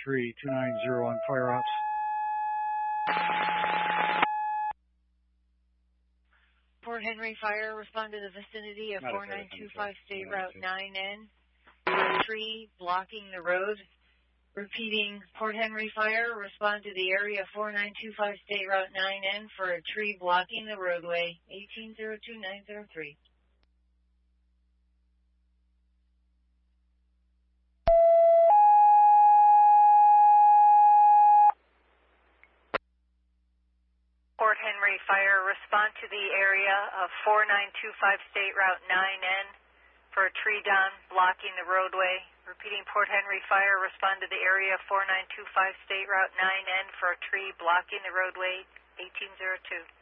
3290 on fire ops. Port Henry Fire, respond to the vicinity of 4925 State Route 9N for a tree blocking the road. Repeating, Port Henry Fire, respond to the area of 4925 State Route 9N for a tree blocking the roadway. 1802903. Port Henry Fire, respond to the area of 4925 State Route 9N for a tree down blocking the roadway. Repeating, Port Henry Fire, respond to the area of 4925 State Route 9N for a tree blocking the roadway. 1802.